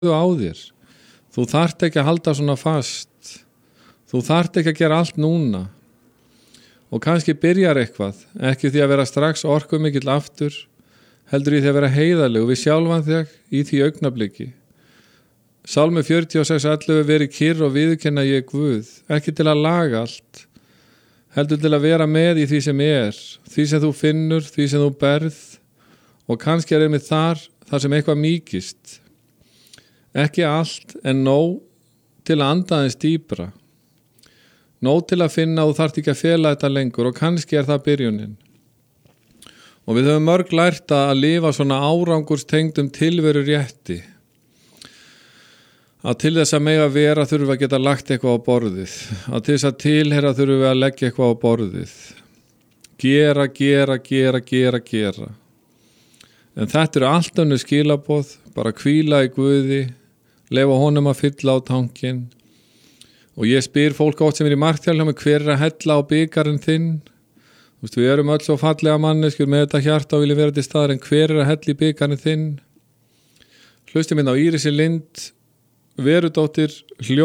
á þér. Þú þarft ekki að halda svona fast. Þú þarft ekki að gera allt núna. Og kannski byrjar eitthvað, ekki því að vera strax orkumikill aftur, heldur í því að vera heiðarlegur við sjálfan þig í því augnabliki. Sálmur 46:11 veri kyrr og viðurkenna ég Guð, ekki til að laga allt, heldur til að vera með í því sem því sem þú finnur, því sem þú berð, og kannski einmitt þar sem eitthvað mýkist. Ekki allt, en nóg til að anda aðeins dýpra. Nóg til að finna og þú þarft ekki að fela þetta lengur, og kannski það byrjunin. Og við höfum mörg lært að lifa svona árangurstengdum tilveru rétti. Að til þess að mega vera þurfum við að geta lagt eitthvað á borðið. Að til þess að tilheyra þurfum við að leggja eitthvað á borðið. Gera. En þetta eru allt önnur skilaboð, bara hvíla í Guði, leyfa honum að fylla á tankinn. Og ég spyr fólk oft sem í marktjálfum, hver að hella á bikarinn þinn? Við erum öll svo fallega manneskjur með þetta hjarta og viljum vera til staðar, en hver að hella í bikarinn þinn? Hlusti minn á Írisi Lind, Verudóttir,